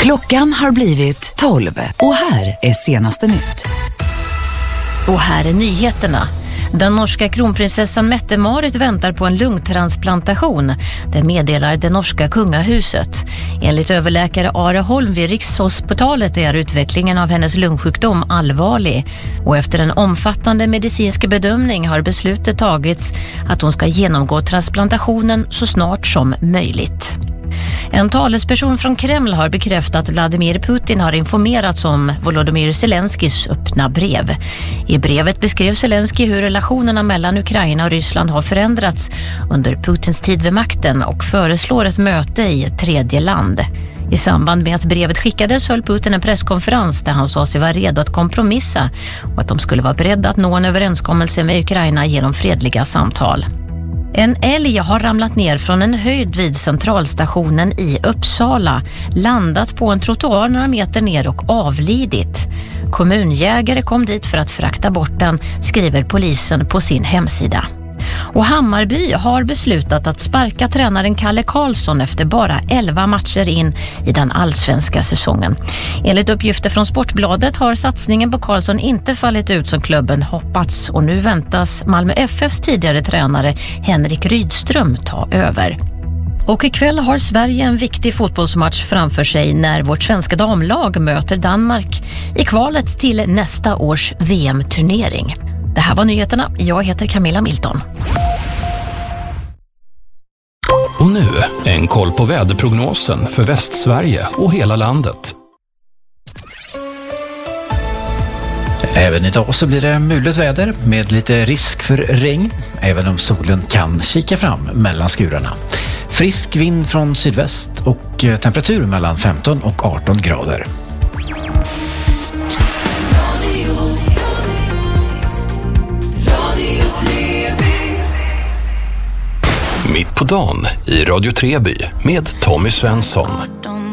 Klockan har blivit 12 och här är senaste nytt. Och här är nyheterna. Den norska kronprinsessan Mette-Marit väntar på en lungtransplantation. Det meddelar det norska kungahuset. Enligt överläkare Are Holm vid Rikshospitalet är utvecklingen av hennes lungsjukdom allvarlig. Och efter en omfattande medicinsk bedömning har beslutet tagits att hon ska genomgå transplantationen så snart som möjligt. En talesperson från Kreml har bekräftat att Vladimir Putin har informerats om Volodymyr Zelenskys öppna brev. I brevet beskrev Zelensky hur relationerna mellan Ukraina och Ryssland har förändrats under Putins tid vid makten och föreslår ett möte i ett tredje land. I samband med att brevet skickades höll Putin en presskonferens där han sa sig vara redo att kompromissa och att de skulle vara beredda att nå en överenskommelse med Ukraina genom fredliga samtal. En älg har ramlat ner från en höjd vid centralstationen i Uppsala, landat på en trottoar några meter ner och avlidit. Kommunjägare kom dit för att frakta bort den, skriver polisen på sin hemsida. Och Hammarby har beslutat att sparka tränaren Kalle Karlsson efter bara 11 matcher in i den allsvenska säsongen. Enligt uppgifter från Sportbladet har satsningen på Karlsson inte fallit ut som klubben hoppats och nu väntas Malmö FFs tidigare tränare Henrik Rydström ta över. Och ikväll har Sverige en viktig fotbollsmatch framför sig när vårt svenska damlag möter Danmark i kvalet till nästa års VM-turnering. Det här var nyheterna. Jag heter Camilla Milton. Och nu en koll på väderprognosen för Västsverige och hela landet. Även idag så blir det mulet väder med lite risk för regn, även om solen kan kika fram mellan skurarna. Frisk vind från sydväst och temperatur mellan 15 och 18 grader. Mitt på dagen i Radio Treby med Tommy Svensson.